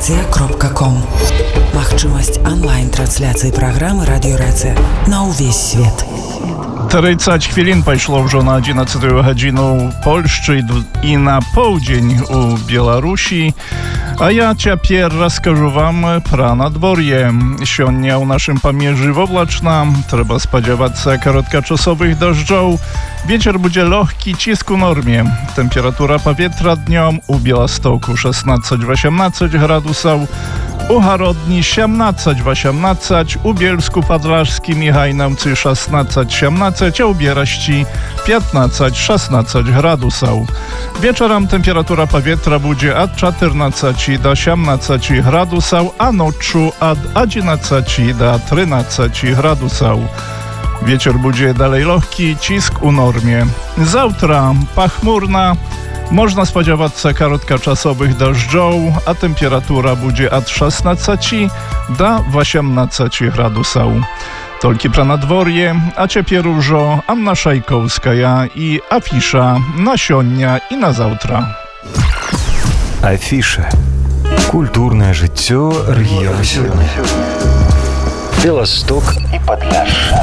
Радиорация.ком. Магчымасць онлайн-трансляцыі праграмы Радиорация на ўвесь свет. 30 хвилин пайшло ўжо на 11 гадзіну Польшчы і на поўдзень у Беларусі. А я цяпер раскажу вам пра надвор'е. Сёння ў нашым памежжы воблачна, трэба спадзявацца кароткачасовых дажджоў. Вецер будзе лёгкі, ціск у нормie. Температура паветра днём у Białymstoku 16-18 градусаў, у Гародні 17-18, у Bielsku Podlaskim i Hajnałcy 16-17, a u Bieraści 15-16 gradusów. Wieczorem temperatura powietrza będzie od 14 do 18 gradusów, a noczu od 11 do 13 gradusów. Wieczór będzie dalej lekki, cisk u normie. Zawtra pachmurna. Można spodziewać się krótkoczasowych deszczów, a temperatura będzie od 16 do 18 gradusów. Tolki pra nadworje, a ciepie różo Anna Szajkowska i afisza na сёння i na zawtra. Афіша. Культурное жыццё рэгіёна сёння. Беласток і Падляшша.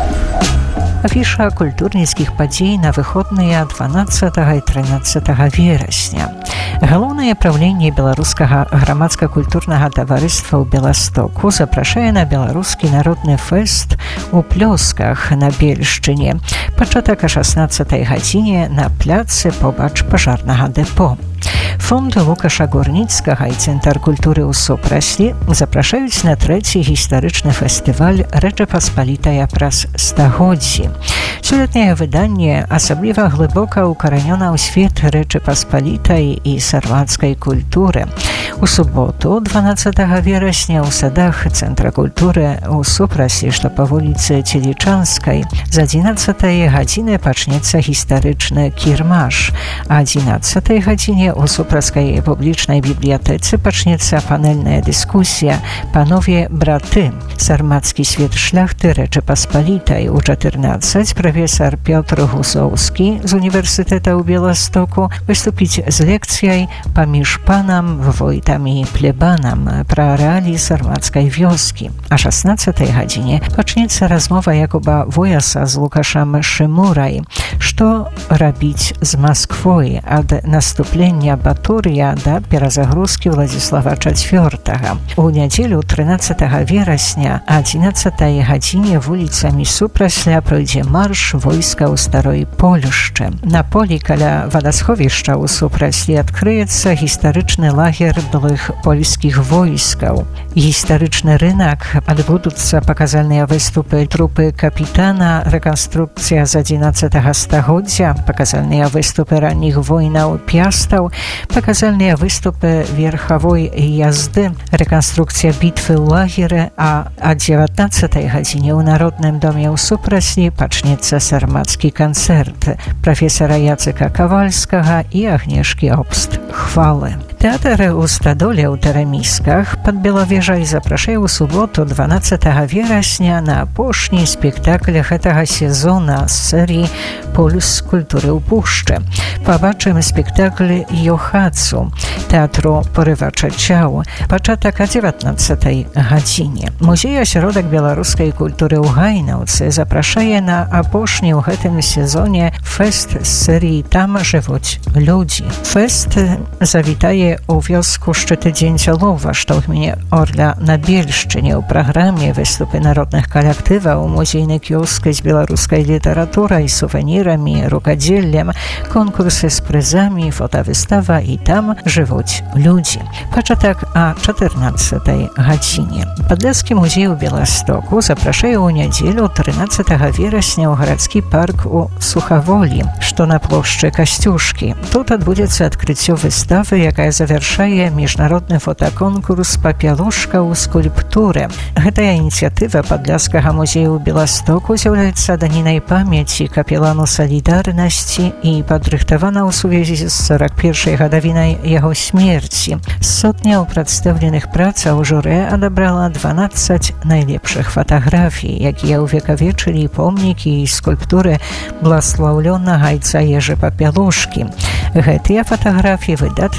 Афіша культурніцкіх падзей на выходныя 12 і 13 верасня. Галоўнае праўленне беларускага грамадска-культурнага таварыства ў Беластоку запрашае на беларускі народны фэст у Плёсках на Бельшчыне. Пачатак о 16 гадзіне на пляцы побач пажарнага дэпо. Фонд Лукаша Гурніцкага і Цэнтр культуры ў супраслі запрашаюць на 3-й гістарычны фестываль «Рэча Паспалітая праз стагоддзі». Сёлетняе выданне асабліва глыбока ўкаранёна ў свет Рэчы Паспалітай і сармацкай культуры. У суботу, 12 верасня, ў садах Цэнтра культуры ў супраслі, што па вуліцы Целічанскай, з 11 гадзіны пачнецца гістарычны кірмаш, а 11 гадзіне у супрацкай публічнай бібліятэцы пачнецца панельная дыскусія «Панове браты. Сармацкі свет шляхты Рэчы Паспалітай». У 14 прафесар Пётр Гусоўскі з універсітэта ў Беластоку выступіць з лекцыяй «Паміж панам, войтам і плебанам» пра рэаліі сармацкай вёскі. А 16 гадзіне пачнецца размова Якуба Вояса з Лукашам Шымурай «Што рабіць з Масквой ад наступлення Батур'я да перазагрузкі Владзіслава IV». У нядзелю 13 верасня 11 гадзіне вуліцамі супрасля пройдзе марш войскаў старой Польшчы. На полі каля вадасховішча ў супраслі адкрыецца гістарычны лагер былых польскіх войскаў. Гістарычны рынак, адбудуцца паказальныя выступы трупы капітана, рэканструкцыя з 11 стагоддзя, паказальныя выступы ранніх войнаў Пястаў, паказальныя выступы верхавой язды, рэканструкцыя бітвы ў лагеры, а о 19 гадзіне ў Народным доме ў супраслі пачнецца сармацкі канцэрт прафесара Яцыка Кавальскага і Агнешкі Обст Хвалы. Тэатр у Стадоле ў Тарамісках пад Белавежай запрашае ў суботу 12 верасня на апошні спектакль гэтага сезона з серыі «Пульс культуры ў пушчы». Пабачым спектакль «Йохацу» тэатру «Порывача цяў». Пачатак о 19 гадзіне. Музей асяродак беларускай культуры ў Гайнаўцы запрашае на апошні ў гэтым сезоне фэст з серыі «Там жывуць людзі». Фэст завітае у вёску Шчыты дзень Цялова, што ў гміне Орля на Бельшчыне. У праграме выступы народных калектываў, музейны кіёск з беларускай літаратурай, сувенірамі, рукадзеллем, конкурсы з прызамі, фотавыстава і «Там жывуць людзі». Пачатак о 14 гадзіне. Падляскі музей у Беластоку запрашае ў нядзелю 13 верасня ў гарадскі парк у Сухаволі, што на плошчы Касцюшкі. Тут адбудзецца адкрыццё выставы, якая завяршае міжнародны фотаконкурс «Папялушка ў скульптуры». Гэтая ініцыятыва Падляскага музею ў Беластоку з'яўляецца данінай памяці капелану салідарнасці і падрыхтавана ў сувязі з 41-й гадавінай яго смерці. Сотня прадстаўленых працаў журы адабрала 12 найлепшых фатаграфій, якія ўвекавечылі помнікі і скульптуры бласлаўлёнага айца Ежы Папялушкі. Гэтыя фатаграфіі выдатна ілюструюць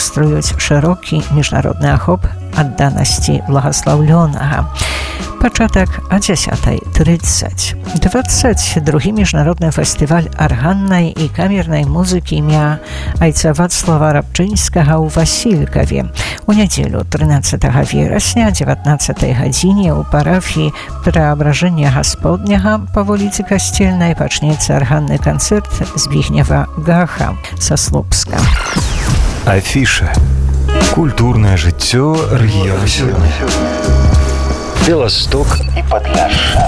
дэманструюць шырокі міжнародны ахоп адданасці благаслаўлёнага. Пачатак о 10:30. 22 міжнародны фестываль арганнай і камернай музыкі імя айца Вацлава Рабчынскага ў Васількаве. У нядзелю 13 верасня 19 гадзіне ў парафіі Преабражэння Гасподняга па вуліцы Касцельнай пачнецца арганны канцэрт Збігнева Гаха са Слупска. Афіша. Культурнае жыццё рэгіёну сёння. Беласток і Падляшша.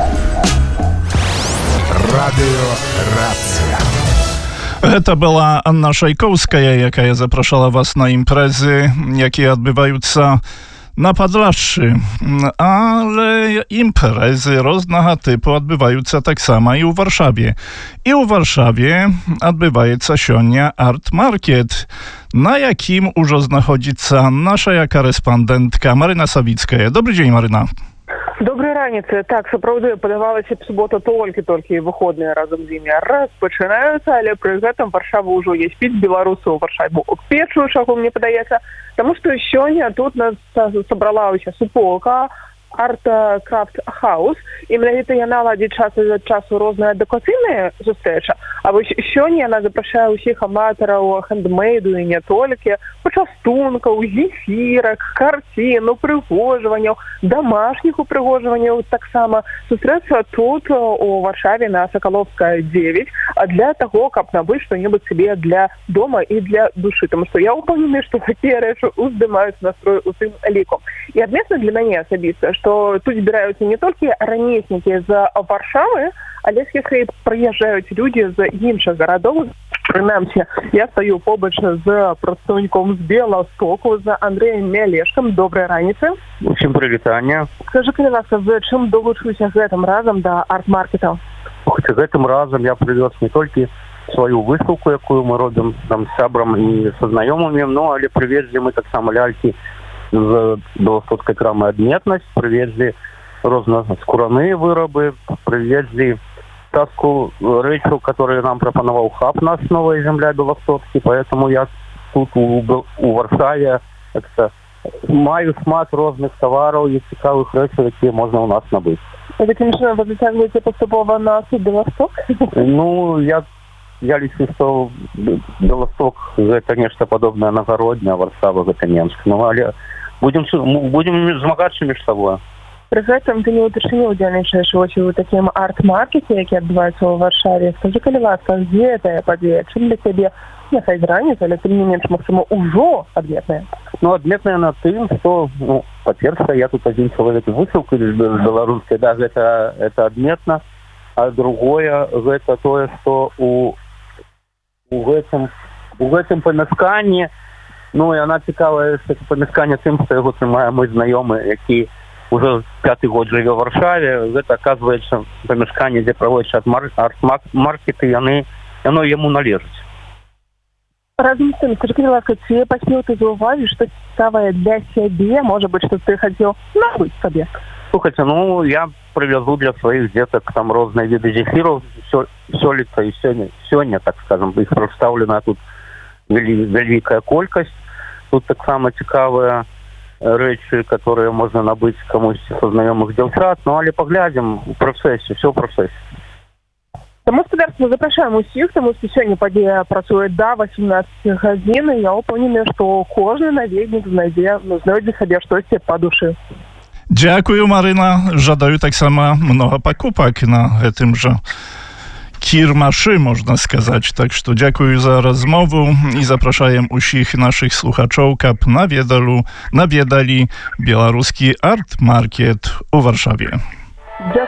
Радыёрацыя. Гэта была Анна Шайкоўская, якая запрашала вас на імпрэзы, якія адбываюцца на Падляшшы. Але імпрэзы рознага тыпу адбываюцца таксама і ў Варшаве. І ў Варшаве адбываецца сёння арт-маркет, на якім ужо знаходзіцца наша корэспандэнтка Марына Савіцкая. Добрый дзень, Марына. Доброй раніцы. Так, сапраўды, падавалася б, субота толькі выходныя разам з імі распачынаюцца, але пры гэтым Варшава ўжо є спіць беларусаў Варшаву печу, чаго мне падаецца, таму што сёння тут нас сабралася суполка Art Craft House, і менавіта яна ладзіць час ад часу розныя адукацыйныя сустрэчы, а вось сёння яна запрашае ўсіх аматараў хендмейду і не толькі, пачастункаў, зефірак, карцін, упрыгожванняў, дамашніх упрыгожванняў таксама сустрэцца тут у Варшаве на Сакаловская 9, а для таго, каб набыць што-небудзь сабе для дома і для душы, таму што я ўпэўнены, што такія рэчы уздымаюць настрой у тым ліку. І адметна для мяне асабіста, што тут збіраюцца не толькі рамеснікі з Варшавы, але з прыязджаюць людзі з іншых гарадоў. Прынамсі, я стаю побач з прадстаўніком з Беластоку, з Андрэем Мялешкам. Добрай раніцы. Усім прывітанне. Скажы, калі ласка, з чым долучыўся гэтым разам да арт-маркета? Гэтым разам я прывёз не толькі сваю выставку, якую мы робім там з сябрам і са знаёмымі, але прывезлі мы таксама лялькі з беластоцкай крамы «Адметнасць», прывезлі рознаскураныя вырабы, прывезлі частку рэчаў, которые нам прапанаваў хаб «Наш новая земля» беластоцкі, поэтому я тут у Варшаве маю шмат розных тавараў і цікавых рэчаў, якія можна ў нас набыць. Такім чынам вы зацягваеце паступова на суд Беласток? Ну, я лічу, што Беласток гэта нешта падобнае на Гародня, а Варшава гэта Менск. Ну, але будем змагацца між сабой. Пры гэтым ты не ўпершыню ўдзельнічаеш у такім арт-маркеце, які адбываецца ў Варшаве. Скажы, калі ласка, дзе гэтая падзея? Чым для цябе, няхай зраніца, але тым не менш, магчыма, ужо адметная? Ну, адметная на тым, што, па-першае, я тут адзін чалавек выставку з беларускай, да, гэта адметна, а другое, гэта тое, што у гэтым памяшканні, ну, і яна цікавая, што памяшканне тым, што яго трымае мой знаёмы, які уже 5-й год жыве ў Варшаве. Гэта, аказваецца, памяшканне, дзе праводзяцца арт-маркеты, яно яму належыць. Разам з тым, скажы, калі ласка, ці паспеў ты заўважыць, што цікавае для сябе, можа быць, што ты хацеў набыць сабе? Слухайце, ну, я прывязу для сваіх дзетак там розныя віды зефіраў сёлета і сёння, так скажам, іх прадстаўлена тут вялікая колькасць. Тут таксама цікавыя рэчы, которые можна набыць камусьці са знаёмых дзяўчат, ну, але паглядзім у працэсе, ўсё ў працэсе. Таму спадарства запрашаем усіх, таму што сёння падзея працуе да 18 гадзін, і я ўпэўнены, што кожны наведнік знойдзе сабе штосьці па душы. Дзякую, Марына. Жадаю таксама многа пакупак на гэтым жа кірмашы, можна сказаць. Так што дзякую за размову і запрашаем усіх нашых слухачоў, каб наведалі беларускі арт-маркет у Варшаве.